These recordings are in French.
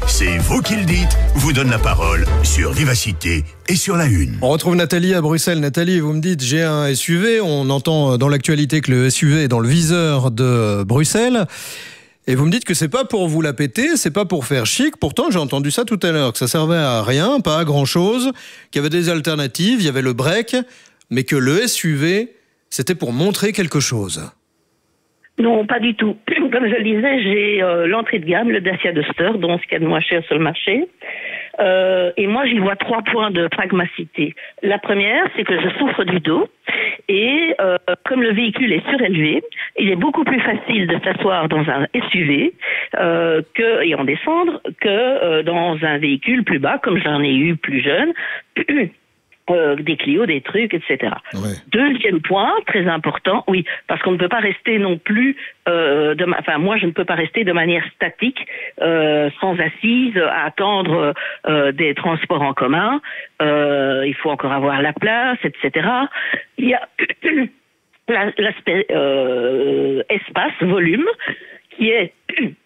C'est vous qui le dites, vous donne la parole sur Vivacité et sur La Une. On retrouve Nathalie à Bruxelles. Nathalie, vous me dites, j'ai un SUV. On entend dans l'actualité que le SUV est dans le viseur de Bruxelles. Et vous me dites que c'est pas pour vous la péter, c'est pas pour faire chic. Pourtant, j'ai entendu ça tout à l'heure, que ça servait à rien, pas à grand chose, qu'il y avait des alternatives, il y avait le break, mais que le SUV, c'était pour montrer quelque chose. Non, pas du tout. Comme je le disais, j'ai l'entrée de gamme, le Dacia Duster, donc ce qu'il y a de moins cher sur le marché. Et moi, j'y vois 3 points de pragmaticité. La première, c'est que je souffre du dos. Et comme le véhicule est surélevé, il est beaucoup plus facile de s'asseoir dans un SUV et en descendre que dans un véhicule plus bas, comme j'en ai eu plus jeune. Des Clio, des trucs, etc. Ouais. Deuxième point, très important, oui, parce qu'on ne peut pas rester non plus, moi je ne peux pas rester de manière statique, sans assise, à attendre des transports en commun. Il faut encore avoir la place, etc. Il y a l'aspect espace, volume, qui est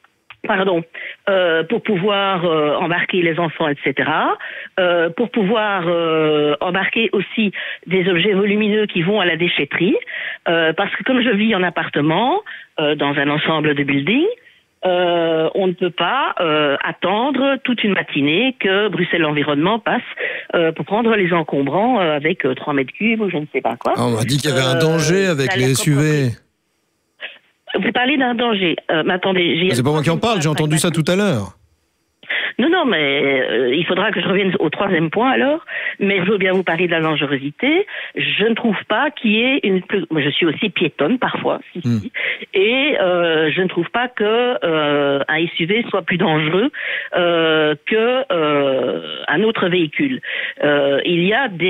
pour pouvoir embarquer les enfants, etc. Pour pouvoir embarquer aussi des objets volumineux qui vont à la déchetterie. Parce que comme je vis en appartement, dans un ensemble de buildings, on ne peut pas attendre toute une matinée que Bruxelles Environnement passe pour prendre les encombrants avec 3 mètres cubes ou je ne sais pas quoi. On m'a dit qu'il y avait un danger avec les SUV. Vous parlez d'un danger. Mais attendez, c'est pas moi qui en parle, j'ai entendu ça tout à l'heure. Non, mais il faudra que je revienne au 3e point alors. Mais je veux bien vous parler de la dangerosité. Je ne trouve pas qu'il y ait une plus... Je suis aussi piétonne parfois, si. Et je ne trouve pas que un SUV soit plus dangereux que un autre véhicule. Il y a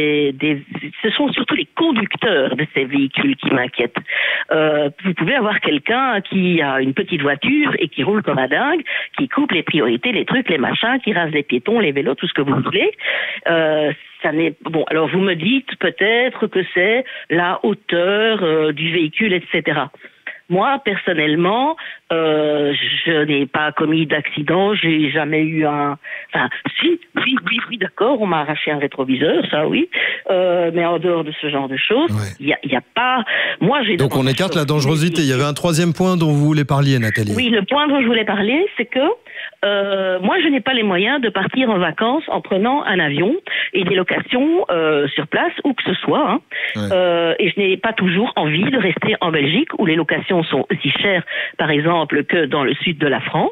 ce sont surtout les conducteurs de ces véhicules qui m'inquiètent. Vous pouvez avoir quelqu'un qui a une petite voiture et qui roule comme un dingue, qui coupe les priorités, les trucs, les machins, qui rase les piétons, les vélos, tout ce que vous voulez. Ça n'est bon. Alors vous me dites peut-être que c'est la hauteur du véhicule, etc. Moi, personnellement, je n'ai pas commis d'accident, j'ai jamais eu un... Enfin, oui, d'accord, on m'a arraché un rétroviseur, ça oui, mais en dehors de ce genre de choses, il y a pas... Moi, j'ai... Donc on écarte la dangerosité. Il y avait un 3e point dont vous voulez parler, Nathalie. Oui, le point dont je voulais parler, c'est que moi, je n'ai pas les moyens de partir en vacances en prenant un avion et des locations sur place, où que ce soit. Et je n'ai pas toujours envie de rester en Belgique, où les locations sont aussi chères, par exemple, que dans le sud de la France.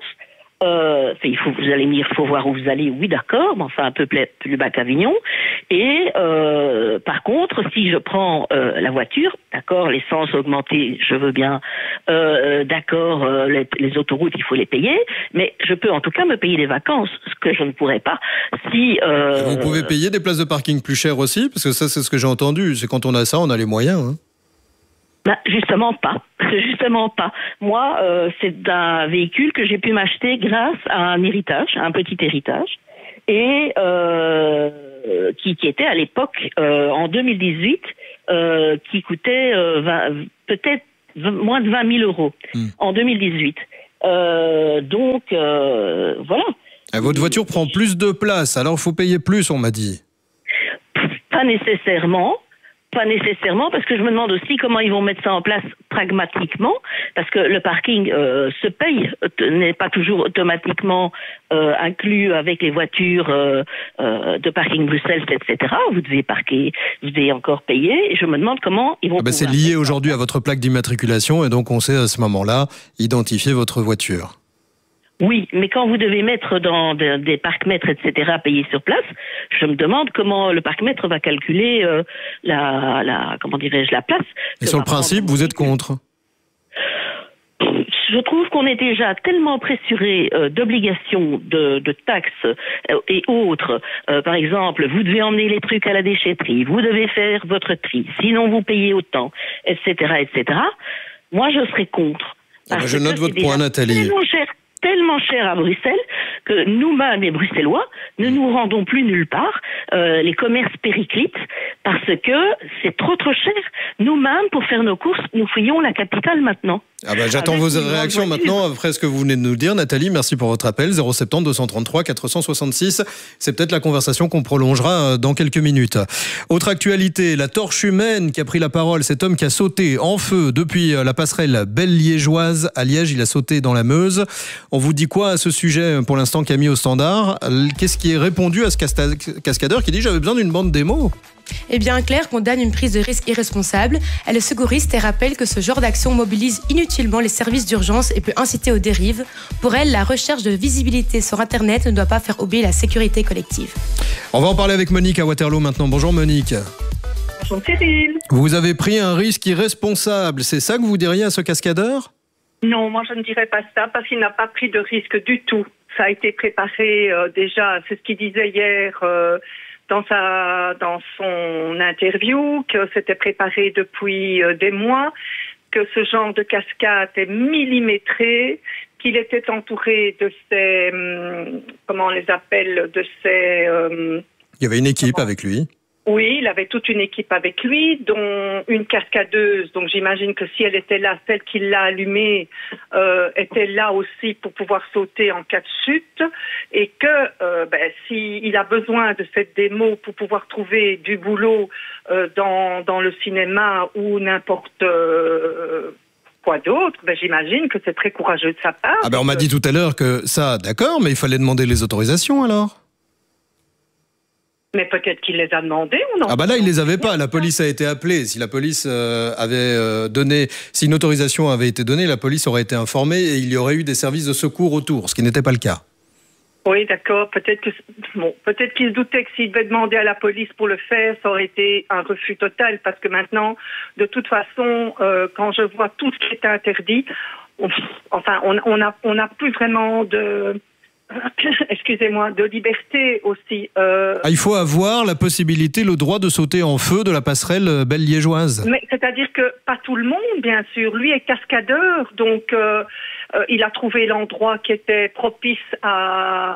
Vous allez me dire, il faut voir où vous allez. Oui, d'accord, mais enfin un peu plus bas qu'Avignon. Et par contre, si je prends la voiture, d'accord, l'essence augmentée, je veux bien. D'accord, les autoroutes, il faut les payer, mais je peux en tout cas me payer des vacances, ce que je ne pourrais pas si. Vous pouvez payer des places de parking plus chères aussi, parce que ça, c'est ce que j'ai entendu. C'est quand on a ça, on a les moyens. Hein. Justement pas. Moi, c'est un véhicule que j'ai pu m'acheter grâce à un héritage, un petit héritage, et qui était à l'époque, en 2018, qui coûtait peut-être moins de 20 000 euros en 2018. Donc, voilà. Et votre voiture prend plus de place, alors il faut payer plus, on m'a dit. Pas nécessairement, parce que je me demande aussi comment ils vont mettre ça en place pragmatiquement, parce que le parking se paye, n'est pas toujours automatiquement inclus avec les voitures de parking Bruxelles, etc. Vous devez encore payer, et je me demande comment ils vont... c'est lié aujourd'hui à votre plaque d'immatriculation, et donc on sait à ce moment-là identifier votre voiture. Oui, mais quand vous devez mettre dans des parcs-mètres, etc., payés sur place, je me demande comment le parc-mètre va calculer la place. Et sur le principe, vous êtes contre ? Je trouve qu'on est déjà tellement pressuré d'obligations, de taxes et autres. Par exemple, vous devez emmener les trucs à la déchetterie, vous devez faire votre tri, sinon vous payez autant, etc., etc. Moi, je serais contre. Je note votre point, Nathalie. Tellement cher à Bruxelles que nous-mêmes, les Bruxellois, ne nous rendons plus nulle part. Les commerces périclitent parce que c'est trop cher. Nous-mêmes, pour faire nos courses, nous fouillons la capitale maintenant. Ah bah, j'attends vos réactions maintenant après ce que vous venez de nous dire. Nathalie, merci pour votre appel. 070 233 466. C'est peut-être la conversation qu'on prolongera dans quelques minutes. Autre actualité, la torche humaine qui a pris la parole. Cet homme qui a sauté en feu depuis la passerelle Belle-Liégeoise à Liège. Il a sauté dans la Meuse. On vous dit quoi à ce sujet pour l'instant, Camille au standard? Qu'est-ce qui est répondu à ce cascadeur qui dit j'avais besoin d'une bande démo? Eh bien, Claire condamne une prise de risque irresponsable. Elle est secouriste et rappelle que ce genre d'action mobilise inutilement les services d'urgence et peut inciter aux dérives. Pour elle, la recherche de visibilité sur Internet ne doit pas faire oublier la sécurité collective. On va en parler avec Monique à Waterloo maintenant. Bonjour Monique. Bonjour Cyril. Vous avez pris un risque irresponsable. C'est ça que vous diriez à ce cascadeur? Non, moi je ne dirais pas ça parce qu'il n'a pas pris de risque du tout. Ça a été préparé déjà, c'est ce qu'il disait hier dans son interview, que c'était préparé depuis des mois, que ce genre de cascade est millimétré, qu'il était entouré de ces, comment on les appelle, de ces... Il y avait une équipe avec lui. Oui, il avait toute une équipe avec lui, dont une cascadeuse. Donc j'imagine que si elle était là, celle qui l'a allumée était là aussi pour pouvoir sauter en cas de chute. Et que s'il a besoin de cette démo pour pouvoir trouver du boulot dans le cinéma ou n'importe quoi d'autre, j'imagine que c'est très courageux de sa part. Ah on m'a dit tout à l'heure que ça, d'accord, mais il fallait demander les autorisations alors. Mais peut-être qu'il les a demandés ou non? Ah là, il les avait pas. La police a été appelée. Si la police avait donné, si une autorisation avait été donnée, la police aurait été informée et il y aurait eu des services de secours autour, ce qui n'était pas le cas. Oui, d'accord. Peut-être qu'il se doutait que s'il devait demander à la police pour le faire, ça aurait été un refus total. Parce que maintenant, de toute façon, quand je vois tout ce qui est interdit, on n'a plus vraiment de... Excusez-moi, de liberté aussi. Il faut avoir la possibilité, le droit de sauter en feu de la passerelle Belle-Liégeoise. Mais c'est-à-dire que pas tout le monde, bien sûr. Lui est cascadeur, donc il a trouvé l'endroit qui était propice à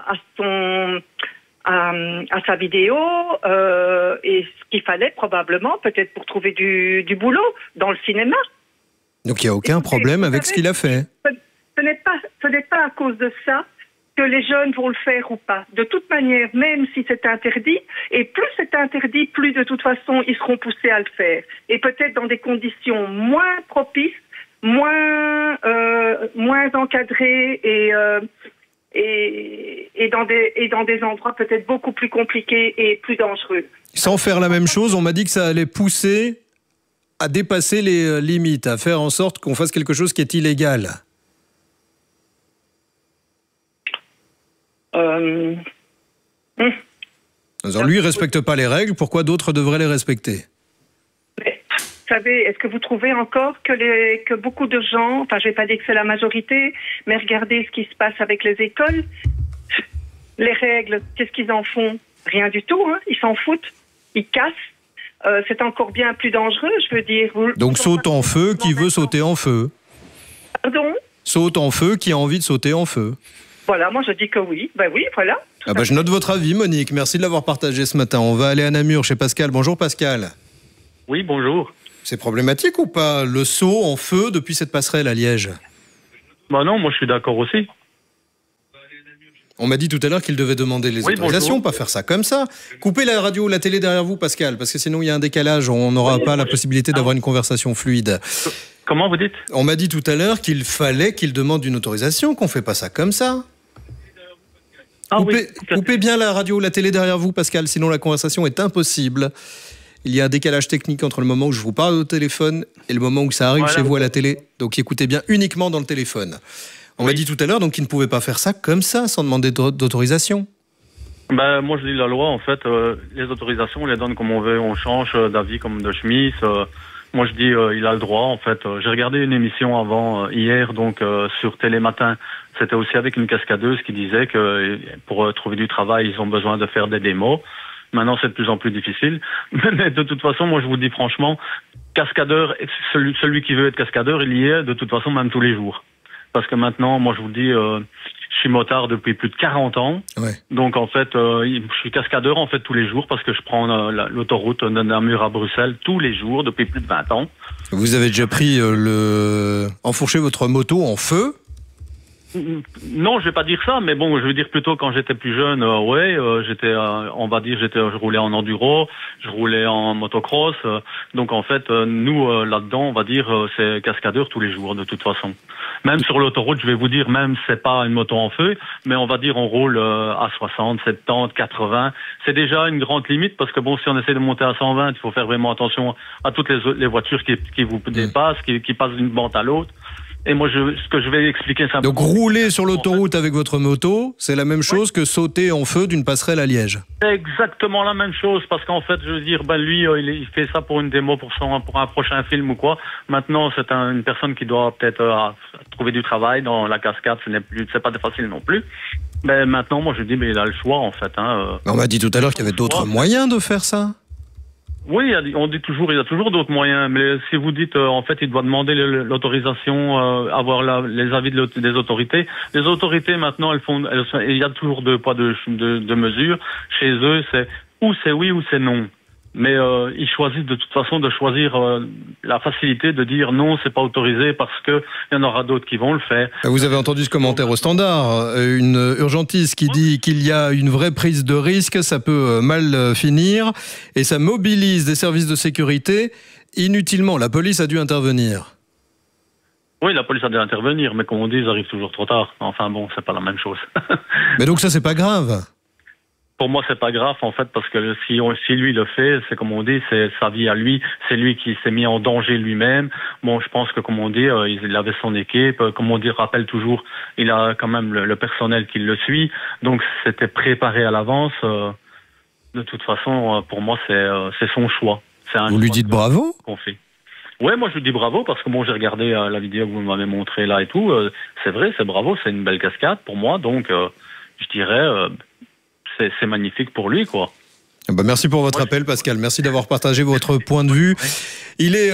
sa vidéo et ce qu'il fallait probablement, peut-être pour trouver du boulot dans le cinéma. Donc il n'y a aucun problème avec ce qu'il a fait. Ce n'est pas à cause de ça que les jeunes vont le faire ou pas. De toute manière, même si c'est interdit, et plus c'est interdit, plus de toute façon, ils seront poussés à le faire. Et peut-être dans des conditions moins propices, moins encadrées et dans des endroits peut-être beaucoup plus compliqués et plus dangereux. Sans faire la même chose, on m'a dit que ça allait pousser à dépasser les limites, à faire en sorte qu'on fasse quelque chose qui est illégal. Alors lui, il ne respecte pas les règles, pourquoi d'autres devraient les respecter? Mais, vous savez, est-ce que vous trouvez encore que beaucoup de gens, enfin je ne vais pas dire que c'est la majorité, mais regardez ce qui se passe avec les écoles, les règles, qu'est-ce qu'ils en font? Rien du tout, hein. Ils s'en foutent, ils cassent, c'est encore bien plus dangereux, je veux dire. Donc saute en feu qui veut sauter en feu. Pardon? Saute en feu qui a envie de sauter en feu. Voilà, moi je dis que oui. Ben oui, voilà. Je note votre avis, Monique. Merci de l'avoir partagé ce matin. On va aller à Namur chez Pascal. Bonjour Pascal. Oui, bonjour. C'est problématique ou pas, le saut en feu depuis cette passerelle à Liège? Non, moi je suis d'accord aussi. On m'a dit tout à l'heure qu'il devait demander les autorisations, pas faire ça comme ça. Coupez la radio ou la télé derrière vous, Pascal, parce que sinon il y a un décalage. On n'aura pas la possibilité d'avoir une conversation fluide. Comment vous dites? On m'a dit tout à l'heure qu'il fallait qu'il demande une autorisation, qu'on ne fait pas ça comme ça. Coupez bien la radio ou la télé derrière vous, Pascal, sinon la conversation est impossible. Il y a un décalage technique entre le moment où je vous parle au téléphone et le moment où ça arrive chez vous à la télé. Donc écoutez bien uniquement dans le téléphone. On m'a dit tout à l'heure donc qu'il ne pouvait pas faire ça comme ça, sans demander d'autorisation. Moi je dis la loi, en fait, les autorisations on les donne comme on veut, on change d'avis comme de chemise. Moi je dis il a le droit, en fait. J'ai regardé une émission avant hier, donc sur Télématin. C'était aussi avec une cascadeuse qui disait que pour trouver du travail, ils ont besoin de faire des démos. Maintenant, c'est de plus en plus difficile. Mais de toute façon, moi je vous dis franchement, cascadeur, celui qui veut être cascadeur, il y est de toute façon même tous les jours. Parce que maintenant, moi je vous dis, Je suis motard depuis plus de 40 ans. Ouais. Donc, en fait, je suis cascadeur, en fait, tous les jours parce que je prends l'autoroute de Namur à Bruxelles tous les jours depuis plus de 20 ans. Vous avez déjà pris enfourché votre moto en feu? Non, je vais pas dire ça, mais bon, je veux dire plutôt quand j'étais plus jeune, je roulais en enduro, je roulais en motocross, donc en fait, nous là-dedans, on va dire, c'est cascadeur tous les jours de toute façon. Même sur l'autoroute, je vais vous dire, même c'est pas une moto en feu, mais on va dire on roule à 60, 70, 80. C'est déjà une grande limite parce que bon, si on essaie de monter à 120, il faut faire vraiment attention à toutes les voitures qui vous dépassent, qui passent d'une bande à l'autre. Et moi, ce que je vais expliquer simplement... Donc rouler sur l'autoroute avec votre moto, c'est la même chose que sauter en feu d'une passerelle à Liège. C'est exactement la même chose, parce qu'en fait, je veux dire, lui, il fait ça pour une démo, pour un prochain film ou quoi. Maintenant, c'est une personne qui doit peut-être trouver du travail dans la cascade, c'est pas facile non plus. Mais maintenant, moi, je dis, mais il a le choix, en fait. On m'a dit tout à l'heure qu'il y avait d'autres moyens de faire ça. Oui, on dit toujours, il y a toujours d'autres moyens. Mais si vous dites, en fait, il doit demander l'autorisation, avoir les avis des autorités. Les autorités, maintenant, il y a toujours deux poids, deux mesures. Chez eux, c'est oui ou c'est non. Mais ils choisissent de toute façon de choisir la facilité de dire non, c'est pas autorisé parce que il y en aura d'autres qui vont le faire. Vous avez entendu ce commentaire au Standard, une urgentiste qui dit qu'il y a une vraie prise de risque, ça peut mal finir et ça mobilise des services de sécurité inutilement. La police a dû intervenir. Oui, la police a dû intervenir, mais comme on dit, ils arrivent toujours trop tard. Enfin bon, c'est pas la même chose. Mais donc ça, c'est pas grave. Pour moi, c'est pas grave, en fait, parce que si lui le fait, c'est comme on dit, c'est sa vie à lui, c'est lui qui s'est mis en danger lui-même. Bon, je pense que, comme on dit, il avait son équipe, comme on dit, rappelle toujours, il a quand même le personnel qui le suit, donc c'était préparé à l'avance. De toute façon, pour moi, c'est son choix. Vous lui dites bravo? Qu'on fait. Ouais, moi je lui dis bravo parce que bon, j'ai regardé la vidéo que vous m'avez montrée là et tout. C'est vrai, c'est bravo, c'est une belle cascade pour moi, donc je dirais. C'est magnifique pour lui, quoi. Merci pour votre appel, Pascal. Merci d'avoir partagé votre point de vue. Il est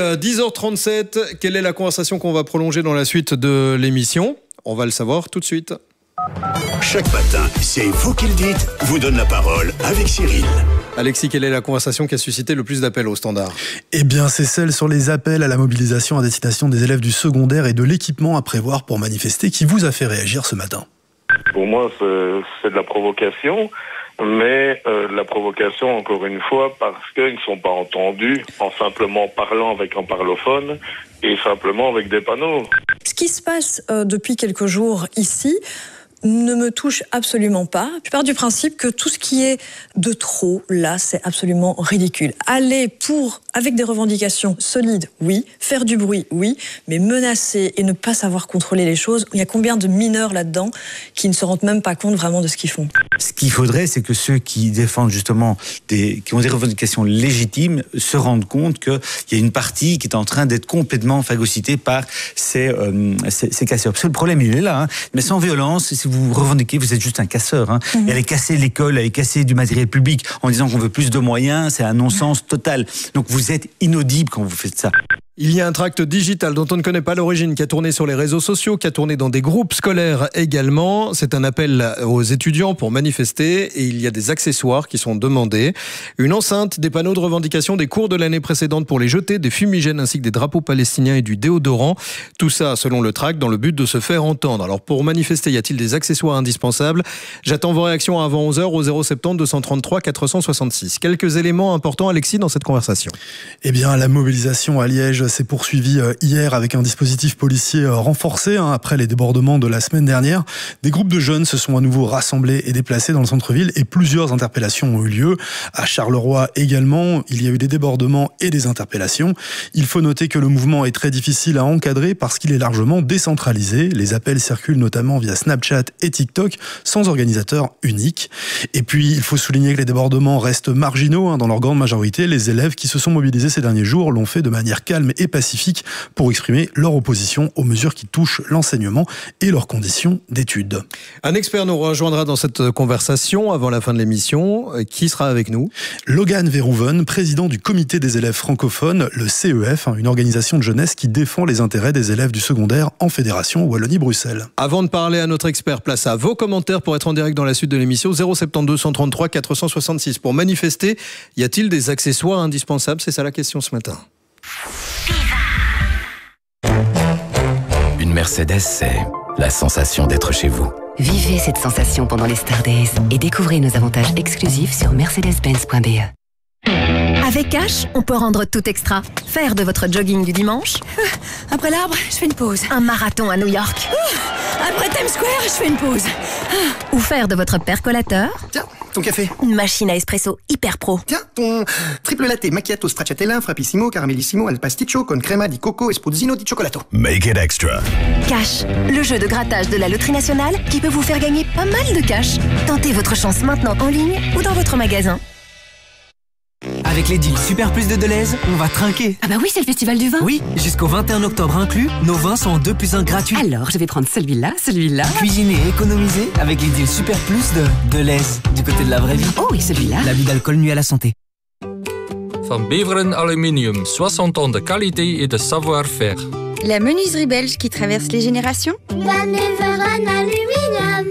10h37. Quelle est la conversation qu'on va prolonger dans la suite de l'émission? On va le savoir tout de suite. Chaque matin, c'est vous qui le dites, vous donne la parole avec Cyril. Alexis, quelle est la conversation qui a suscité le plus d'appels au Standard? Eh bien, c'est celle sur les appels à la mobilisation à destination des élèves du secondaire et de l'équipement à prévoir pour manifester qui vous a fait réagir ce matin. Pour moi, c'est de la provocation, mais la provocation, encore une fois, parce qu'ils ne sont pas entendus en simplement parlant avec un parlophone et simplement avec des panneaux. Ce qui se passe depuis quelques jours ici ne me touche absolument pas. Je pars du principe que tout ce qui est de trop, là, c'est absolument ridicule. Aller avec des revendications solides, oui. Faire du bruit, oui. Mais menacer et ne pas savoir contrôler les choses, il y a combien de mineurs là-dedans qui ne se rendent même pas compte vraiment de ce qu'ils font? Ce qu'il faudrait, c'est que ceux qui défendent justement, qui ont des revendications légitimes, se rendent compte qu'il y a une partie qui est en train d'être complètement phagocytée par ces casseurs. Parce que le problème, il est là, mais sans violence. Si vous revendiquez, vous êtes juste un casseur. Et aller casser l'école, aller casser du matériel public en disant qu'on veut plus de moyens, c'est un non-sens total. Donc vous êtes inaudible quand vous faites ça. Il y a un tract digital dont on ne connaît pas l'origine qui a tourné sur les réseaux sociaux, qui a tourné dans des groupes scolaires également. C'est un appel aux étudiants pour manifester et il y a des accessoires qui sont demandés. Une enceinte, des panneaux de revendication des cours de l'année précédente pour les jeter, des fumigènes ainsi que des drapeaux palestiniens et du déodorant. Tout ça selon le tract dans le but de se faire entendre. Alors pour manifester, y a-t-il des accessoires indispensables? J'attends vos réactions avant 11h au 070 233 466. Quelques éléments importants, Alexis, dans cette conversation. Eh bien, la mobilisation à Liège s'est poursuivie hier avec un dispositif policier renforcé après les débordements de la semaine dernière. Des groupes de jeunes se sont à nouveau rassemblés et déplacés dans le centre-ville et plusieurs interpellations ont eu lieu. À Charleroi également, il y a eu des débordements et des interpellations. Il faut noter que le mouvement est très difficile à encadrer parce qu'il est largement décentralisé. Les appels circulent notamment via Snapchat et TikTok sans organisateur unique. Et puis, il faut souligner que les débordements restent marginaux. Dans leur grande majorité, les élèves qui se sont mobilisés ces derniers jours l'ont fait de manière calme et pacifique pour exprimer leur opposition aux mesures qui touchent l'enseignement et leurs conditions d'études. Un expert nous rejoindra dans cette conversation avant la fin de l'émission. Qui sera avec nous ? Logan Verhoeven, président du comité des élèves francophones, le CEF, une organisation de jeunesse qui défend les intérêts des élèves du secondaire en Fédération Wallonie-Bruxelles. Avant de parler à notre expert, place à vos commentaires pour être en direct dans la suite de l'émission. 072 133 466. Pour manifester, y a-t-il des accessoires indispensables ? C'est ça la question ce matin. Une Mercedes, c'est la sensation d'être chez vous. Vivez cette sensation pendant les Star Days et découvrez nos avantages exclusifs sur mercedes-benz.be. Avec Cash, on peut rendre tout extra. Faire de votre jogging du dimanche. Après l'arbre, je fais une pause. Un marathon à New York. Après Times Square, je fais une pause. Ou faire de votre percolateur. Tiens, ton café. Une machine à espresso hyper pro. Tiens, ton triple latte, macchiato, stracciatella, frappissimo, caramellissimo, al pasticcio, con crema di coco e spruzzino di cioccolato. Make it extra. Cash, le jeu de grattage de la Loterie Nationale qui peut vous faire gagner pas mal de cash. Tentez votre chance maintenant en ligne ou dans votre magasin. Avec les deals Super Plus de Deleuze, on va trinquer. Ah bah oui, c'est le festival du vin. Oui, jusqu'au 21 octobre inclus, nos vins sont en 2 + 1 gratuits. Alors, je vais prendre celui-là. Cuisiner et économiser avec les deals Super Plus de Deleuze, du côté de la vraie vie. Oh, et celui-là. L'abus d'alcool nuit à la santé. Van Beveren Aluminium, 60 ans de qualité et de savoir-faire. La menuiserie belge qui traverse les générations. Van Beveren Aluminium.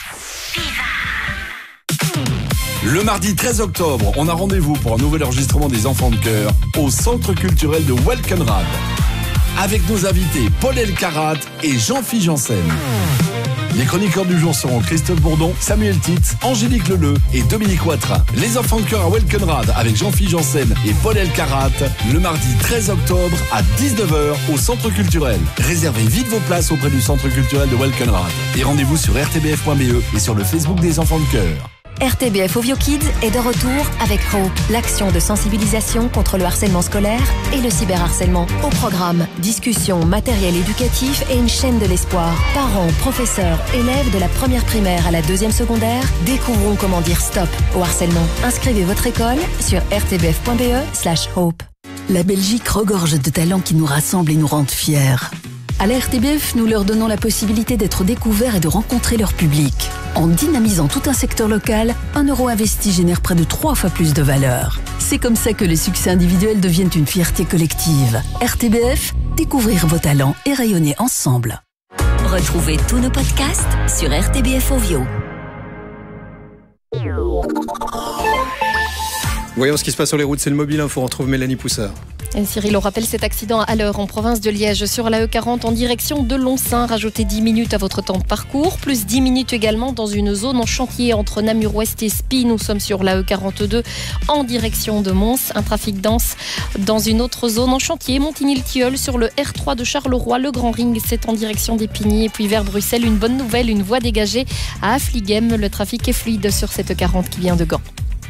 Le mardi 13 octobre, on a rendez-vous pour un nouvel enregistrement des Enfants de Cœur au Centre culturel de Welkenrad. Avec nos invités Paul Elkarat et Jean-Philippe Janssen. Les chroniqueurs du jour seront Christophe Bourdon, Samuel Titz, Angélique Leleu et Dominique Watrin. Les Enfants de Cœur à Welkenrad avec Jean-Philippe Janssen et Paul Elkarat le mardi 13 octobre à 19h au Centre culturel. Réservez vite vos places auprès du Centre culturel de Welkenrad. Et rendez-vous sur rtbf.be et sur le Facebook des Enfants de Cœur. RTBF Ovio Kids est de retour avec Hope, l'action de sensibilisation contre le harcèlement scolaire et le cyberharcèlement. Au programme, discussions, matériel éducatif et une chaîne de l'espoir. Parents, professeurs, élèves de la première primaire à la 2e secondaire, découvrons comment dire stop au harcèlement. Inscrivez votre école sur rtbf.be/hope. La Belgique regorge de talents qui nous rassemblent et nous rendent fiers. À la RTBF, nous leur donnons la possibilité d'être découverts et de rencontrer leur public. En dynamisant tout un secteur local, 1 euro investi génère près de 3 fois plus de valeur. C'est comme ça que les succès individuels deviennent une fierté collective. RTBF, découvrir vos talents et rayonner ensemble. Retrouvez tous nos podcasts sur RTBF Ovio. Voyons ce qui se passe sur les routes, c'est le Mobile Info. On retrouve Mélanie Poussard. Et Cyril, on rappelle cet accident à l'heure en province de Liège sur la E40 en direction de Lonsin. Rajoutez 10 minutes à votre temps de parcours, plus 10 minutes également dans une zone en chantier entre Namur-Ouest et Spie. Nous sommes sur la E42 en direction de Mons. Un trafic dense dans une autre zone en chantier, Montigny-le-Tilleul sur le R3 de Charleroi. Le Grand Ring, c'est en direction d'Épigny. Et puis vers Bruxelles, une bonne nouvelle, une voie dégagée à Affligem. Le trafic est fluide sur cette E40 qui vient de Gand.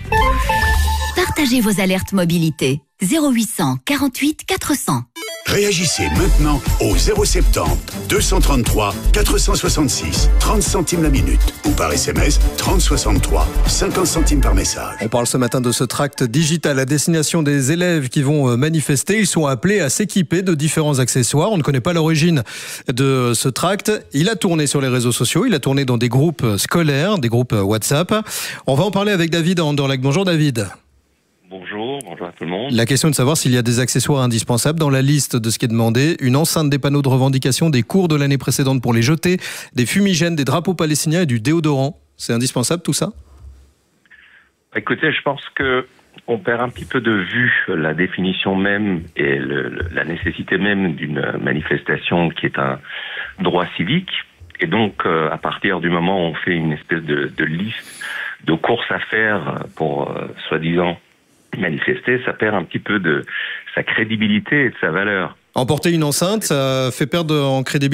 Partagez vos alertes mobilité. 0800 48 400. Réagissez maintenant au 070 233 466 30 centimes la minute ou par SMS 3063 50 centimes par message. On parle ce matin de ce tract digital à destination des élèves qui vont manifester. Ils sont appelés à s'équiper de différents accessoires. On ne connaît pas l'origine de ce tract. Il a tourné sur les réseaux sociaux, il a tourné dans des groupes scolaires, des groupes WhatsApp. On va en parler avec David à Anderlecht. Bonjour David. Bonjour à tout le monde. La question est de savoir s'il y a des accessoires indispensables dans la liste de ce qui est demandé. Une enceinte, des panneaux de revendication, des cours de l'année précédente pour les jeter, des fumigènes, des drapeaux palestiniens et du déodorant. C'est indispensable tout ça ? Écoutez, je pense que on perd un petit peu de vue la définition même et la nécessité même d'une manifestation qui est un droit civique. Et donc, à partir du moment où on fait une espèce de liste de courses à faire pour, soi-disant, manifester, ça perd un petit peu de sa crédibilité et de sa valeur. Emporter une enceinte, ça fait perdre en crédibilité ?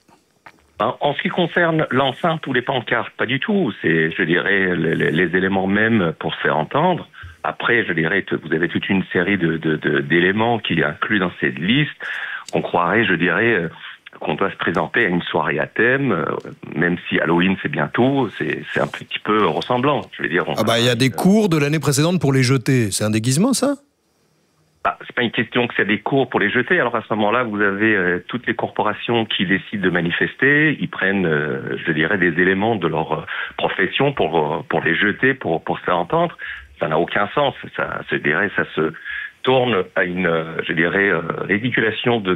En ce qui concerne l'enceinte ou les pancartes, pas du tout. C'est, je dirais, les éléments même pour se faire entendre. Après, je dirais, vous avez toute une série d'éléments qui est inclus dans cette liste. On croirait, je dirais, qu'on doit se présenter à une soirée à thème, même si Halloween c'est bientôt, c'est un petit peu ressemblant. Je veux dire. Il y a des cours de l'année précédente pour les jeter. C'est un déguisement, ça ? C'est pas une question que c'est des cours pour les jeter. Alors à ce moment-là, vous avez toutes les corporations qui décident de manifester. Ils prennent, je dirais, des éléments de leur profession pour les jeter, pour se faire entendre. Ça n'a aucun sens. Ça se tourne à une, je dirais, ridiculisation de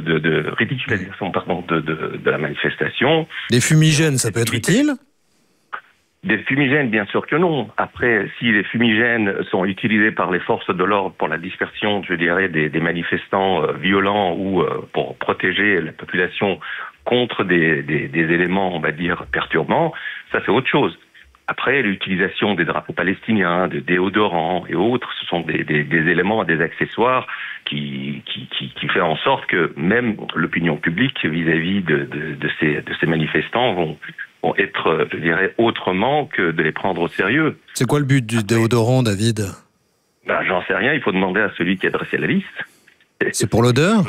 la manifestation. Des fumigènes, ça peut être utile? Des fumigènes, bien sûr que non. Après, si les fumigènes sont utilisés par les forces de l'ordre pour la dispersion, je dirais, des manifestants violents ou pour protéger la population contre des éléments, on va dire, perturbants, ça c'est autre chose. Après, l'utilisation des drapeaux palestiniens, de déodorants et autres, ce sont des éléments, des accessoires qui fait en sorte que même l'opinion publique vis-à-vis de ces manifestants vont être, je dirais, autrement que de les prendre au sérieux. C'est quoi le but du déodorant, David? J'en sais rien, il faut demander à celui qui a dressé la liste. C'est pour l'odeur?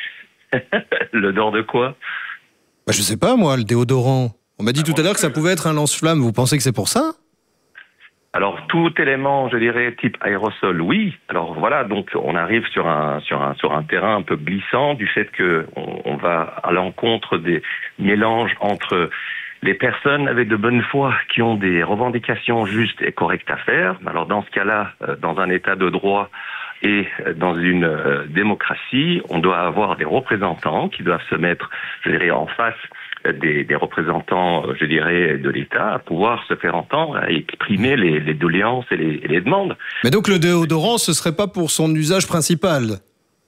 L'odeur de quoi? Je sais pas, moi, le déodorant. On m'a dit tout à l'heure que ça pouvait être un lance-flamme. Vous pensez que c'est pour ça? Alors, tout élément, je dirais, type aérosol, oui. Alors voilà, donc on arrive sur un terrain un peu glissant du fait que on va à l'encontre des mélanges entre les personnes avec de bonne foi qui ont des revendications justes et correctes à faire. Alors dans ce cas-là, dans un état de droit et dans une démocratie, on doit avoir des représentants qui doivent se mettre, je dirais, en face des représentants, je dirais, de l'État, à pouvoir se faire entendre et exprimer les doléances et les demandes. Mais donc le déodorant, ce serait pas pour son usage principal?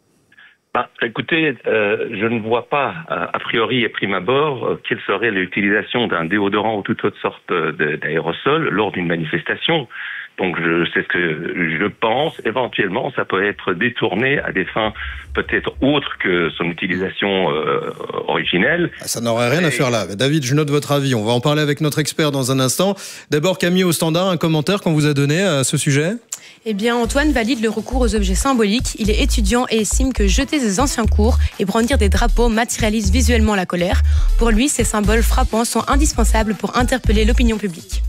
Écoutez, je ne vois pas, a priori et prime abord, quelle serait l'utilisation d'un déodorant ou toute autre sorte d'aérosol lors d'une manifestation. Donc c'est ce que je pense. Éventuellement, ça peut être détourné à des fins peut-être autres que son utilisation originelle. Ça n'aurait rien à faire là. David, je note votre avis. On va en parler avec notre expert dans un instant. D'abord, Camille au standard, un commentaire qu'on vous a donné à ce sujet? Eh bien, Antoine valide le recours aux objets symboliques. Il est étudiant et estime que jeter ses anciens cours et brandir des drapeaux matérialise visuellement la colère. Pour lui, ces symboles frappants sont indispensables pour interpeller l'opinion publique.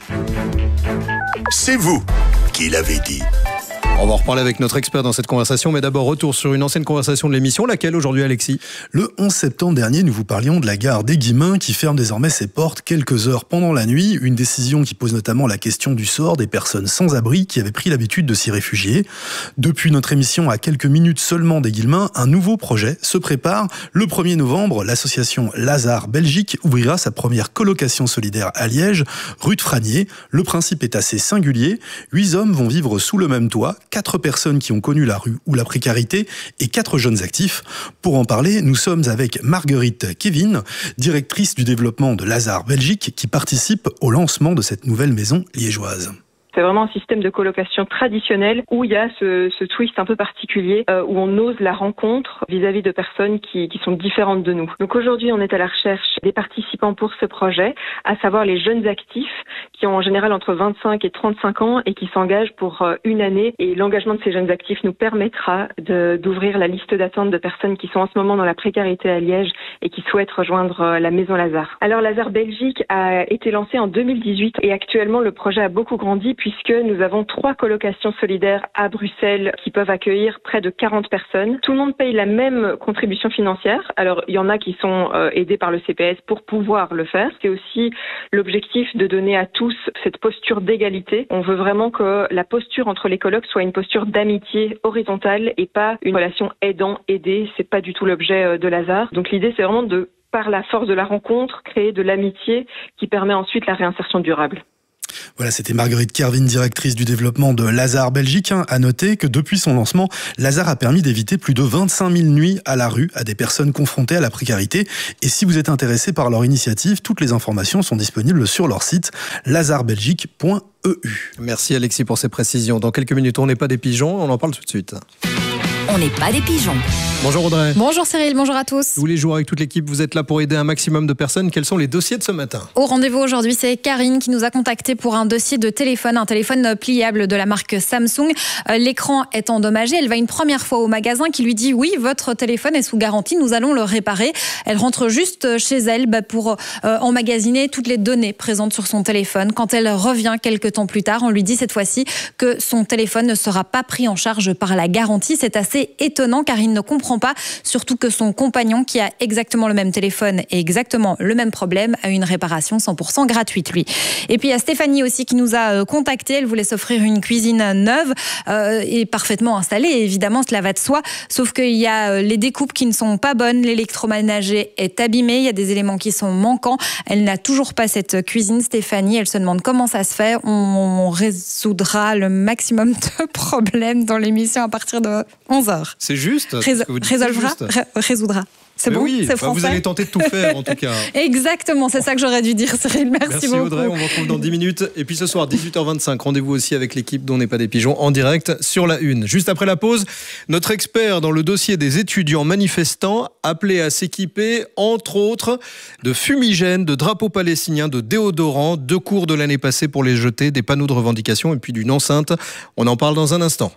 C'est vous qui l'avez dit. On va en reparler avec notre expert dans cette conversation, mais d'abord retour sur une ancienne conversation de l'émission. Laquelle aujourd'hui, Alexis? Le 11 septembre dernier, nous vous parlions de la gare d'Aiguimont qui ferme désormais ses portes quelques heures pendant la nuit. Une décision qui pose notamment la question du sort des personnes sans abri qui avaient pris l'habitude de s'y réfugier. Depuis notre émission à quelques minutes seulement d'Aiguimont, un nouveau projet se prépare. Le 1er novembre, l'association Lazare Belgique ouvrira sa première colocation solidaire à Liège, rue de Franier. Le principe est assez singulier. 8 hommes vont vivre sous le même toit. 4 personnes qui ont connu la rue ou la précarité et 4 jeunes actifs. Pour en parler, nous sommes avec Marguerite Kevin, directrice du développement de Lazare Belgique, qui participe au lancement de cette nouvelle maison liégeoise. C'est vraiment un système de colocation traditionnel où il y a ce twist un peu particulier où on ose la rencontre vis-à-vis de personnes qui sont différentes de nous. Donc aujourd'hui, on est à la recherche des participants pour ce projet, à savoir les jeunes actifs qui ont en général entre 25 et 35 ans et qui s'engagent pour une année. Et l'engagement de ces jeunes actifs nous permettra d'ouvrir la liste d'attente de personnes qui sont en ce moment dans la précarité à Liège et qui souhaitent rejoindre la Maison Lazare. Alors Lazare Belgique a été lancé en 2018 et actuellement le projet a beaucoup grandi puisque nous avons 3 colocations solidaires à Bruxelles qui peuvent accueillir près de 40 personnes. Tout le monde paye la même contribution financière. Alors, il y en a qui sont aidés par le CPS pour pouvoir le faire. C'est aussi l'objectif de donner à tous cette posture d'égalité. On veut vraiment que la posture entre les colocs soit une posture d'amitié horizontale et pas une relation aidant-aidé. C'est pas du tout l'objet de Lazare. Donc, l'idée, c'est vraiment de, par la force de la rencontre, créer de l'amitié qui permet ensuite la réinsertion durable. Voilà, c'était Marguerite Kervin, directrice du développement de Lazare Belgique. À noter que depuis son lancement, Lazare a permis d'éviter plus de 25 000 nuits à la rue à des personnes confrontées à la précarité. Et si vous êtes intéressé par leur initiative, toutes les informations sont disponibles sur leur site lazarbelgique.eu. Merci Alexis pour ces précisions. Dans quelques minutes, on n'est pas des pigeons, on en parle tout de suite. On n'est pas des pigeons. Bonjour Audrey. Bonjour Cyril, bonjour à tous. Tous les jours avec toute l'équipe, vous êtes là pour aider un maximum de personnes. Quels sont les dossiers de ce matin? Au rendez-vous aujourd'hui, c'est Karine qui nous a contacté pour un dossier de téléphone, un téléphone pliable de la marque Samsung. L'écran est endommagé. Elle va une première fois au magasin qui lui dit oui, votre téléphone est sous garantie, nous allons le réparer. Elle rentre juste chez elle pour emmagasiner toutes les données présentes sur son téléphone. Quand elle revient quelques temps plus tard, on lui dit cette fois-ci que son téléphone ne sera pas pris en charge par la garantie. C'est assez assez étonnant car il ne comprend pas, surtout que son compagnon qui a exactement le même téléphone et exactement le même problème a une réparation 100% gratuite lui. Et puis il y a Stéphanie aussi qui nous a contacté, elle voulait s'offrir une cuisine neuve et parfaitement installée, évidemment cela va de soi, sauf qu'il y a les découpes qui ne sont pas bonnes, l'électroménager est abîmé, il y a des éléments qui sont manquants, elle n'a toujours pas cette cuisine Stéphanie, elle se demande comment ça se fait, on résoudra le maximum de problèmes dans l'émission à partir de 11h. C'est juste. Résoudra. C'est bon, oui, c'est français. Vous allez tenter de tout faire en tout cas. Exactement, c'est ça que j'aurais dû dire Cyril, merci beaucoup. Audrey, on vous retrouve dans 10 minutes. Et puis ce soir, 18h25, rendez-vous aussi avec l'équipe dont n'est pas des pigeons en direct sur la Une. Juste après la pause, notre expert dans le dossier des étudiants manifestants appelés à s'équiper, entre autres, de fumigènes, de drapeaux palestiniens, de déodorants, 2 cours de l'année passée pour les jeter, des panneaux de revendication et puis d'une enceinte. On en parle dans un instant.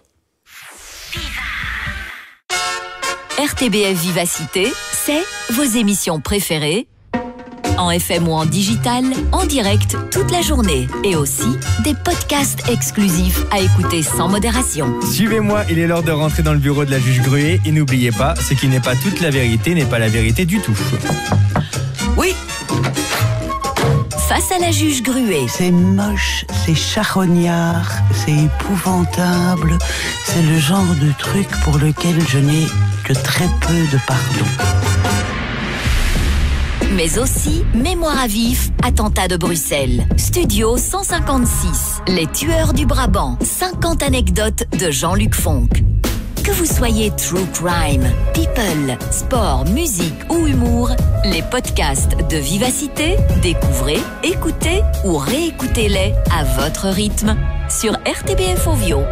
RTBF Vivacité, c'est vos émissions préférées, en FM ou en digital, en direct toute la journée. Et aussi des podcasts exclusifs à écouter sans modération. Suivez-moi, il est l'heure de rentrer dans le bureau de la juge Gruet. Et n'oubliez pas, ce qui n'est pas toute la vérité n'est pas la vérité du tout. Oui. Face à la juge Gruet. C'est moche, c'est charognard, c'est épouvantable. C'est le genre de truc pour lequel je n'ai que très peu de pardon. Mais aussi Mémoire à vif, attentat de Bruxelles. Studio 156, les tueurs du Brabant. 50 anecdotes de Jean-Luc Fonck. Que vous soyez true crime, people, sport, musique ou humour, les podcasts de Vivacité, découvrez, écoutez ou réécoutez-les à votre rythme sur RTBF Ovio.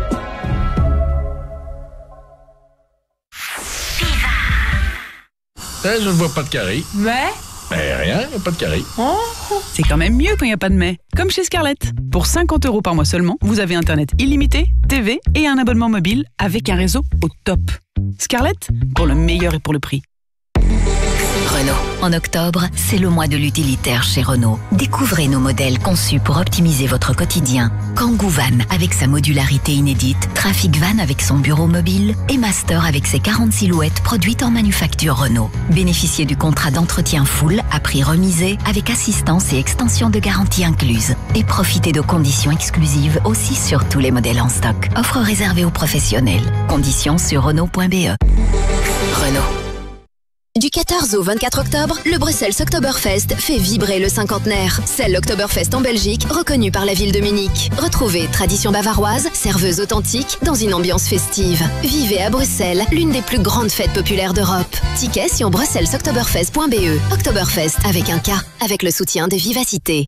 Je ne vois pas de carré. Mais rien, il n'y a pas de carré. Oh, c'est quand même mieux quand il n'y a pas de mais. Comme chez Scarlett. Pour 50 € par mois seulement, vous avez Internet illimité, TV et un abonnement mobile avec un réseau au top. Scarlett, pour le meilleur et pour le prix. Renault. En octobre, c'est le mois de l'utilitaire chez Renault. Découvrez nos modèles conçus pour optimiser votre quotidien. Kangoo Van avec sa modularité inédite, Trafic Van avec son bureau mobile et Master avec ses 40 silhouettes produites en manufacture Renault. Bénéficiez du contrat d'entretien full à prix remisé avec assistance et extension de garantie incluse. Et profitez de conditions exclusives aussi sur tous les modèles en stock. Offre réservée aux professionnels. Conditions sur Renault.be. Renault. Du 14 au 24 octobre, le Bruxelles Oktoberfest fait vibrer le cinquantenaire. C'est l'Oktoberfest en Belgique, reconnu par la ville de Munich. Retrouvez tradition bavaroise, serveuse authentique, dans une ambiance festive. Vivez à Bruxelles, l'une des plus grandes fêtes populaires d'Europe. Tickets sur bruxellesoktoberfest.be. Oktoberfest avec un K, avec le soutien de Vivacité.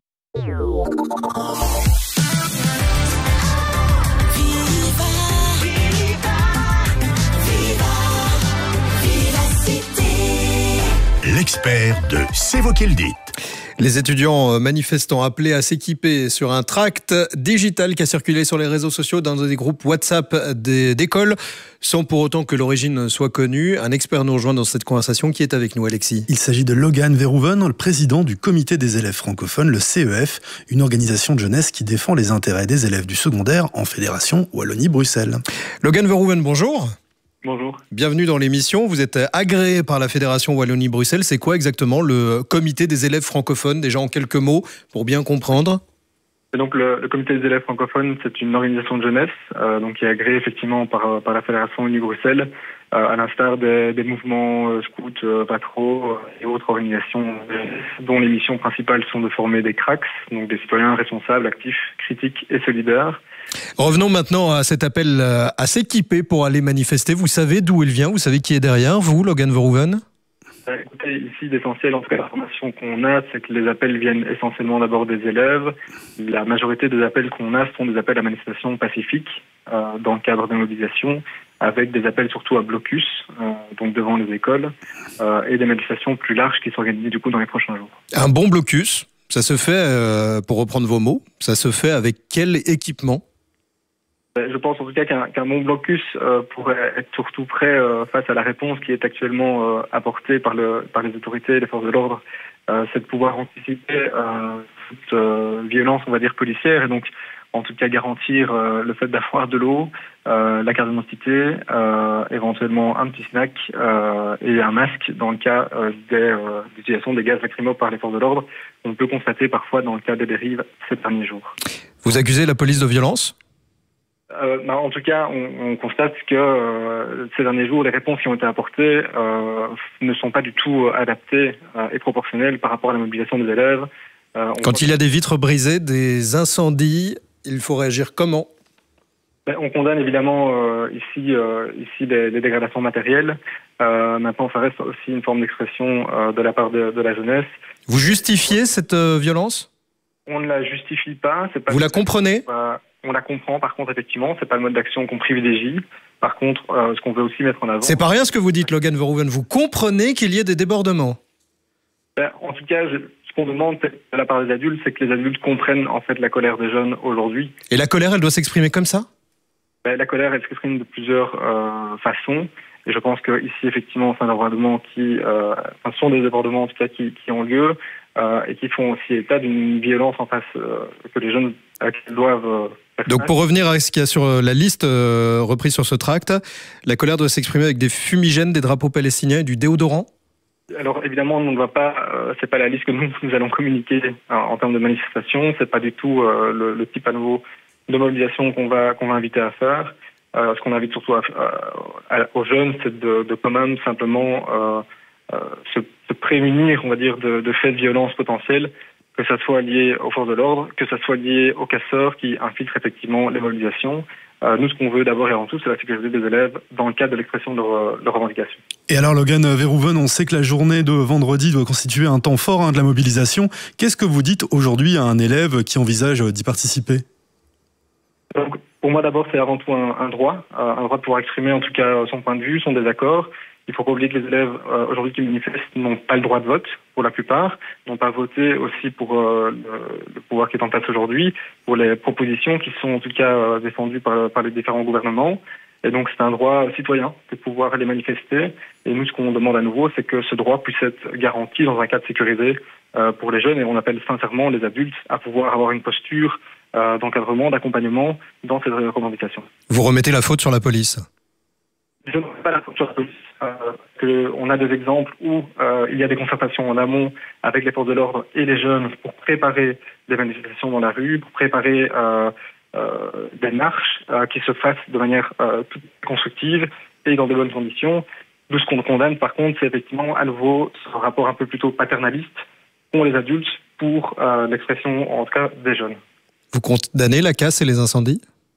L'expert de C'est vous qui le dites. Les étudiants manifestants appelés à s'équiper sur un tract digital qui a circulé sur les réseaux sociaux dans des groupes WhatsApp d'écoles, sans pour autant que l'origine soit connue. Un expert nous rejoint dans cette conversation. Qui est avec nous, Alexis? Il s'agit de Logan Verhoeven, le président du comité des élèves francophones, le CEF, une organisation de jeunesse qui défend les intérêts des élèves du secondaire en fédération Wallonie-Bruxelles. Logan Verhoeven, bonjour. Bonjour. Bienvenue dans l'émission. Vous êtes agréé par la Fédération Wallonie-Bruxelles. C'est quoi exactement le comité des élèves francophones, déjà en quelques mots, pour bien comprendre? Et donc le comité des élèves francophones, c'est une organisation de jeunesse donc qui est agréée effectivement par la Fédération Wallonie-Bruxelles, à l'instar des mouvements scouts, patro et autres organisations dont les missions principales sont de former des cracks, donc des citoyens responsables, actifs, critiques et solidaires. Revenons maintenant à cet appel à s'équiper pour aller manifester. Vous savez d'où il vient? Vous savez qui est derrière vous, Logan Verhoeven? Écoutez, ici, l'essentiel, en tout cas, l'information qu'on a, c'est que les appels viennent essentiellement d'abord des élèves. La majorité des appels qu'on a sont des appels à manifestation pacifique dans le cadre de mobilisation, avec des appels surtout à blocus, donc devant les écoles, et des manifestations plus larges qui s'organisent du coup dans les prochains jours. Un bon blocus, ça se fait, pour reprendre vos mots, ça se fait avec quel équipement? Je pense en tout cas qu'un bon blocus pourrait être surtout prêt face à la réponse qui est actuellement apportée par les autorités et les forces de l'ordre. C'est de pouvoir anticiper toute violence, on va dire, policière. Et donc, en tout cas, garantir le fait d'avoir de l'eau, la carte d'identité, éventuellement un petit snack et un masque dans le cas d'utilisation des gaz lacrymaux par les forces de l'ordre. On peut constater parfois dans le cas des dérives ces derniers jours. Vous accusez la police de violence ? En tout cas, on constate que ces derniers jours, les réponses qui ont été apportées ne sont pas du tout adaptées et proportionnelles par rapport à la mobilisation des élèves. Quand il y a des vitres brisées, des incendies, il faut réagir comment ? On condamne évidemment ici des dégradations matérielles. Maintenant, ça reste aussi une forme d'expression de la part de la jeunesse. Vous justifiez cette violence ? On ne la justifie pas. Vous la comprenez ? On la comprend, par contre, effectivement, c'est pas le mode d'action qu'on privilégie. Par contre, ce qu'on veut aussi mettre en avant... C'est pas rien ce que vous dites, Logan Verhoeven. Vous comprenez qu'il y ait des débordements ? En tout cas, ce qu'on demande de la part des adultes, c'est que les adultes comprennent en fait la colère des jeunes aujourd'hui. Et la colère, elle doit s'exprimer comme ça ? La colère, elle s'exprime de plusieurs façons. Et je pense qu'ici, effectivement, c'est un débordement sont des débordements en tout cas qui ont lieu et qui font aussi état d'une violence en face que les jeunes doivent... Donc pour revenir à ce qu'il y a sur la liste reprise sur ce tract, la colère doit s'exprimer avec des fumigènes, des drapeaux palestiniens et du déodorant ? Alors évidemment, on ne va pas, c'est pas la liste que nous allons communiquer en termes de manifestation. C'est pas du tout le type à nouveau de mobilisation qu'on va inviter à faire. Ce qu'on invite surtout aux jeunes, c'est de quand même simplement se prémunir, on va dire, de faits de violence potentiels, que ça soit lié aux forces de l'ordre, que ça soit lié aux casseurs qui infiltrent effectivement les mobilisations. Nous, ce qu'on veut d'abord et avant tout, c'est la sécurité des élèves dans le cadre de l'expression de leurs revendications. Et alors, Logan Verhoeven, on sait que la journée de vendredi doit constituer un temps fort de la mobilisation. Qu'est-ce que vous dites aujourd'hui à un élève qui envisage d'y participer ? Donc, pour moi, d'abord, c'est avant tout un droit de pouvoir exprimer en tout cas son point de vue, son désaccord. Il ne faut pas oublier que les élèves aujourd'hui qui manifestent n'ont pas le droit de vote, pour la plupart, n'ont pas voté aussi pour le pouvoir qui est en place aujourd'hui, pour les propositions qui sont en tout cas défendues par les différents gouvernements. Et donc c'est un droit citoyen de pouvoir les manifester. Et nous, ce qu'on demande à nouveau, c'est que ce droit puisse être garanti dans un cadre sécurisé pour les jeunes. Et on appelle sincèrement les adultes à pouvoir avoir une posture d'encadrement, d'accompagnement dans ces revendications. Vous remettez la faute sur la police ? Je ne remets pas la faute sur la police. On a des exemples où il y a des concertations en amont avec les forces de l'ordre et les jeunes pour préparer des manifestations dans la rue, pour préparer des marches qui se fassent de manière toute constructive et dans de bonnes conditions. Nous, ce qu'on condamne, par contre, c'est effectivement à nouveau ce rapport un peu plutôt paternaliste qu'ont les adultes pour l'expression, en tout cas, des jeunes. Vous condamnez la casse et les incendies ?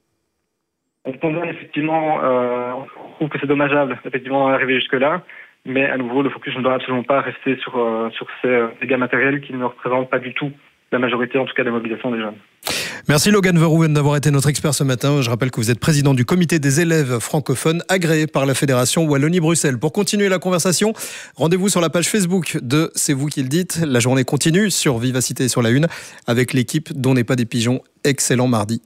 On condamne effectivement, on trouve que c'est dommageable effectivement d'arriver jusque-là, mais à nouveau le focus ne doit absolument pas rester sur ces dégâts matériels qui ne représentent pas du tout la majorité, en tout cas, des mobilisations des jeunes. Merci Logan Verhoeven d'avoir été notre expert ce matin. Je rappelle que vous êtes président du comité des élèves francophones agréé par la Fédération Wallonie-Bruxelles. Pour continuer la conversation, rendez-vous sur la page Facebook de C'est vous qui le dites. La journée continue sur Vivacité et sur la Une avec l'équipe dont n'est pas des pigeons. Excellent mardi.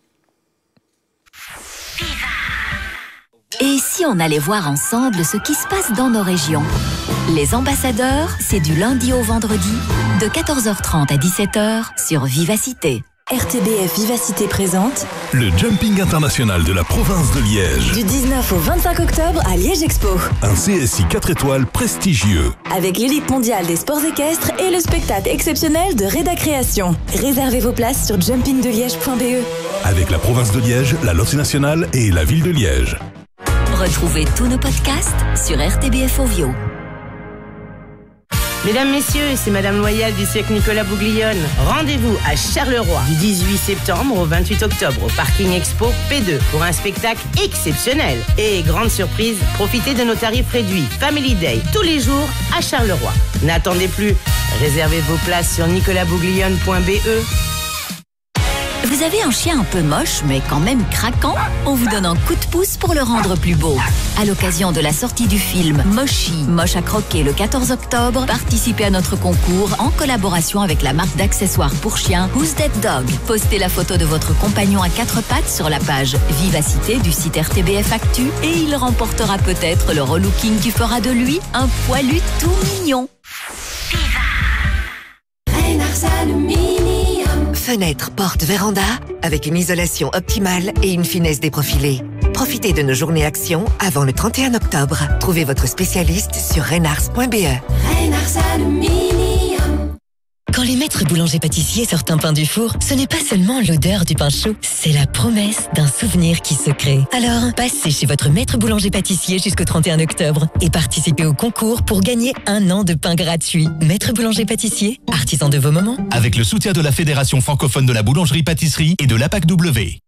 Et si on allait voir ensemble ce qui se passe dans nos régions ? Les ambassadeurs, c'est du lundi au vendredi, de 14h30 à 17h sur Vivacité. RTBF Vivacité présente le Jumping International de la province de Liège. Du 19 au 25 octobre à Liège Expo. Un CSI 4 étoiles prestigieux. Avec l'élite mondiale des sports équestres et le spectacle exceptionnel de Reda Création. Réservez vos places sur jumpingdeliège.be. Avec la province de Liège, la loterie nationale et la ville de Liège. Retrouvez tous nos podcasts sur RTBF Ovio. Mesdames, Messieurs, c'est Madame Loyal du cirque Nicolas Bouglione. Rendez-vous à Charleroi du 18 septembre au 28 octobre au Parking Expo P2 pour un spectacle exceptionnel. Et grande surprise, profitez de nos tarifs réduits Family Day tous les jours à Charleroi. N'attendez plus, réservez vos places sur nicolasbouglione.be. Vous avez un chien un peu moche, mais quand même craquant ? On vous donne un coup de pouce pour le rendre plus beau. À l'occasion de la sortie du film Moshi, moche à croquer le 14 octobre, participez à notre concours en collaboration avec la marque d'accessoires pour chiens Who's That Dog. Postez la photo de votre compagnon à 4 pattes sur la page Vivacité du site RTBF Actu et il remportera peut-être le relooking qui fera de lui un poilu tout mignon. Reynars Aluminium. fenêtres, portes, véranda, avec une isolation optimale et une finesse déprofilée. Profitez de nos journées actions avant le 31 octobre. Trouvez votre spécialiste sur reynars.be. Reynars Aluminium. Quand les maîtres boulangers-pâtissiers sortent un pain du four, ce n'est pas seulement l'odeur du pain chaud, c'est la promesse d'un souvenir qui se crée. Alors, passez chez votre maître boulanger-pâtissier jusqu'au 31 octobre et participez au concours pour gagner 1 an de pain gratuit. Maître boulanger-pâtissier, artisan de vos moments. Avec le soutien de la Fédération francophone de la boulangerie-pâtisserie et de l'APAC-W.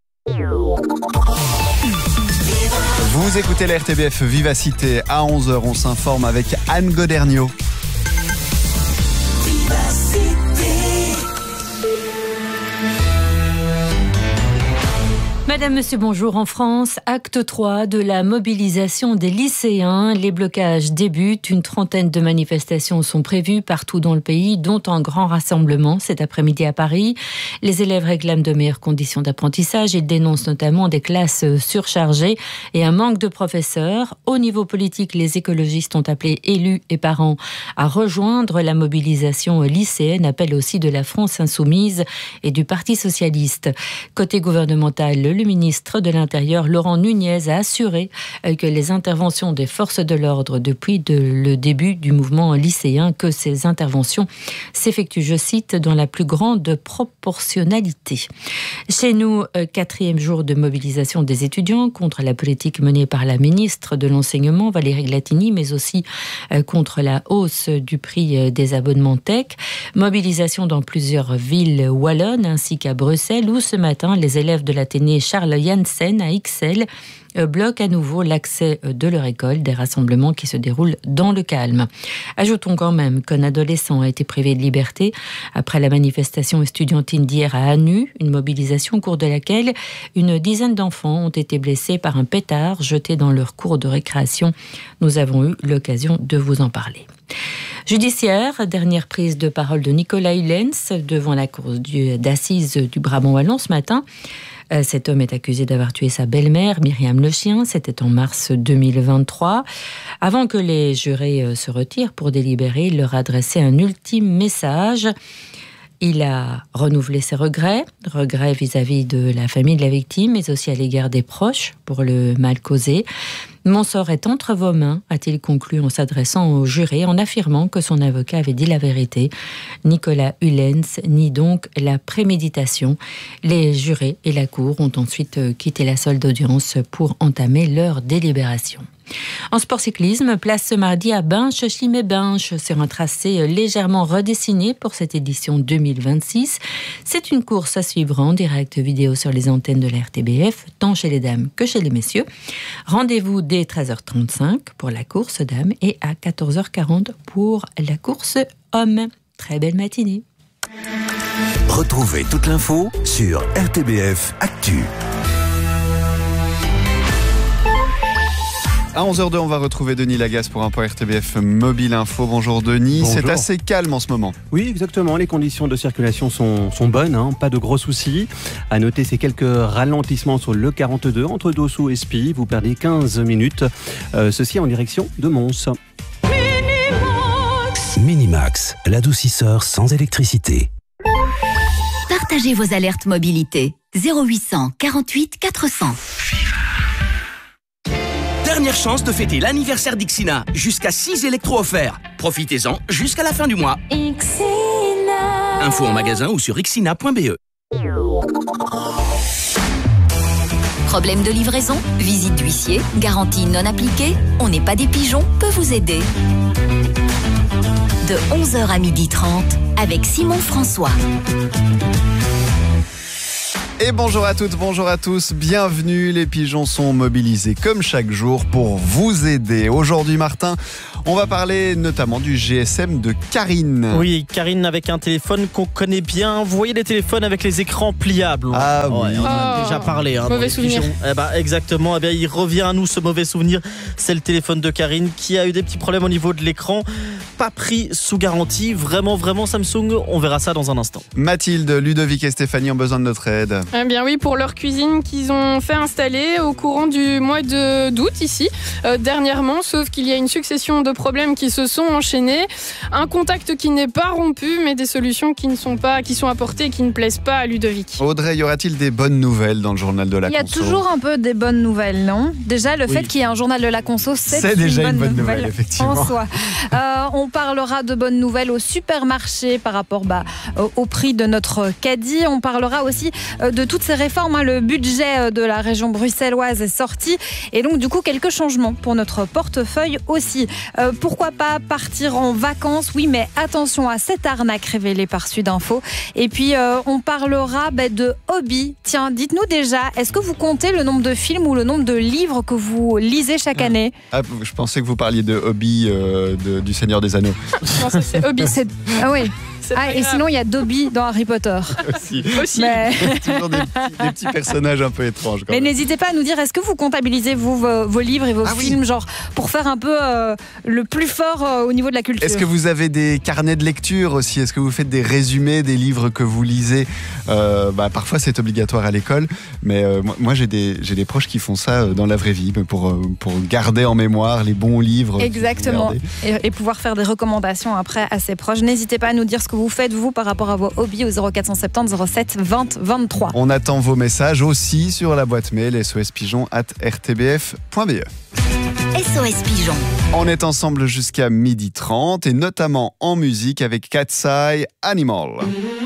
Vous écoutez la RTBF Vivacité. À 11h, on s'informe avec Anne Goderniot. Madame, Monsieur, bonjour. En France, acte 3 de la mobilisation des lycéens. Les blocages débutent. Une trentaine de manifestations sont prévues partout dans le pays, dont un grand rassemblement cet après-midi à Paris. Les élèves réclament de meilleures conditions d'apprentissage. Ils dénoncent notamment des classes surchargées et un manque de professeurs. Au niveau politique, les écologistes ont appelé élus et parents à rejoindre la mobilisation lycéenne. Appel aussi de la France Insoumise et du Parti Socialiste. Côté gouvernemental, le ministre de l'Intérieur, Laurent Nunez, a assuré que les interventions des forces de l'ordre depuis le début du mouvement lycéen, que ces interventions s'effectuent, je cite, dans la plus grande proportionnalité. Chez nous, 4e jour de mobilisation des étudiants contre la politique menée par la ministre de l'Enseignement, Valérie Glatini, mais aussi contre la hausse du prix des abonnements tech. Mobilisation dans plusieurs villes wallonnes ainsi qu'à Bruxelles, où ce matin, les élèves de l'Athénée Charles Janssen à Ixelles bloquent à nouveau l'accès de leur école, des rassemblements qui se déroulent dans le calme. Ajoutons quand même qu'un adolescent a été privé de liberté après la manifestation estudiantine d'hier à Anu, une mobilisation au cours de laquelle une dizaine d'enfants ont été blessés par un pétard jeté dans leur cour de récréation. Nous avons eu l'occasion de vous en parler. Judiciaire, dernière prise de parole de Nicolas Hulens devant la cour d'assises du Brabant wallon ce matin. Cet homme est accusé d'avoir tué sa belle-mère, Myriam Le Chien. C'était en mars 2023. Avant que les jurés se retirent pour délibérer, il leur a adressé un ultime message. Il a renouvelé ses regrets vis-à-vis de la famille de la victime, mais aussi à l'égard des proches pour le mal causé. Mon sort est entre vos mains, a-t-il conclu en s'adressant au juré, en affirmant que son avocat avait dit la vérité. Nicolas Hulens nie donc la préméditation. Les jurés et la cour ont ensuite quitté la salle d'audience pour entamer leur délibération. En sport cyclisme, place ce mardi à Binche-Chimay-Binche sur un tracé légèrement redessiné pour cette édition 2026. C'est une course à suivre en direct vidéo sur les antennes de la RTBF, tant chez les dames que chez les messieurs. Rendez-vous dès 13h35 pour la course dames et à 14h40 pour la course hommes. Très belle matinée. Retrouvez toute l'info sur RTBF Actu. À 11h02, on va retrouver Denis Lagasse pour un point RTBF Mobile Info. Bonjour Denis, Bonjour. C'est assez calme en ce moment. Oui, exactement, les conditions de circulation sont bonnes, pas de gros soucis. À noter ces quelques ralentissements sur le 42 entre Dossou et Spie. Vous perdez 15 minutes, ceci en direction de Mons. Minimax, l'adoucisseur sans électricité. Partagez vos alertes mobilité. 0800 48 400. Dernière chance de fêter l'anniversaire d'Ixina. Jusqu'à 6 électros offerts. Profitez-en jusqu'à la fin du mois. Ixina. Info en magasin ou sur ixina.be. Problème de livraison, visite d'huissier, garantie non appliquée, on n'est pas des pigeons, peut vous aider. De 11h à 12h30 avec Simon François. Et bonjour à toutes, bonjour à tous, bienvenue. Les pigeons sont mobilisés comme chaque jour pour vous aider. Aujourd'hui, Martin, on va parler notamment du GSM de Karine. Oui, Karine avec un téléphone qu'on connaît bien. Vous voyez les téléphones avec les écrans pliables. Ah oui. On en a déjà parlé. Mauvais souvenir. Exactement. Eh bien, il revient à nous ce mauvais souvenir. C'est le téléphone de Karine qui a eu des petits problèmes au niveau de l'écran. Pas pris sous garantie. Vraiment Samsung. On verra ça dans un instant. Mathilde, Ludovic et Stéphanie ont besoin de notre aide. Eh bien oui, pour leur cuisine qu'ils ont fait installer au courant du mois d'août ici, dernièrement, sauf qu'il y a une succession de problèmes qui se sont enchaînés. Un contact qui n'est pas rompu, mais des solutions qui sont apportées et qui ne plaisent pas à Ludovic. Audrey, y aura-t-il des bonnes nouvelles dans le journal de la Conso ? Il y a toujours un peu des bonnes nouvelles, non ? Déjà, le fait qu'il y ait un journal de la Conso, c'est déjà une bonne nouvelle, effectivement. En soi. On parlera de bonnes nouvelles au supermarché par rapport au prix de notre caddie. On parlera aussi de toutes ces réformes. Le budget de la région bruxelloise est sorti et donc du coup quelques changements pour notre portefeuille aussi. Pourquoi pas partir en vacances ? Oui, mais attention à cette arnaque révélée par Sudinfo. Et puis on parlera de hobby. Tiens, dites-nous déjà, est-ce que vous comptez le nombre de films ou le nombre de livres que vous lisez chaque année ? Je pensais que vous parliez de hobby du Seigneur des Anneaux. Non, ça c'est hobby. Ah oui. Et sinon, il y a Dobby dans Harry Potter. Aussi. Mais... Toujours des petits personnages un peu étranges. Mais n'hésitez pas à nous dire, est-ce que vous comptabilisez vos livres et vos films, genre pour faire un peu le plus fort au niveau de la culture ? Est-ce que vous avez des carnets de lecture aussi ? Est-ce que vous faites des résumés des livres que vous lisez ? Parfois, c'est obligatoire à l'école, mais moi, j'ai des proches qui font ça dans la vraie vie pour garder en mémoire les bons livres. Exactement. Et pouvoir faire des recommandations après à ses proches. N'hésitez pas à nous dire ce que vous faites, vous, par rapport à vos hobbies au 0470 07 20 23. On attend vos messages aussi sur la boîte mail sospigeon@rtbf.be. SOS Pigeon. On est ensemble jusqu'à 12h30 et notamment en musique avec Cat's Eye Animal.